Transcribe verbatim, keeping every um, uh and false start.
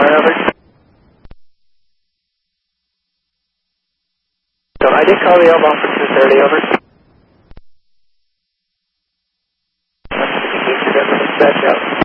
Alright, over. So I did call the Elm off for two thirty, over. Dispatch out.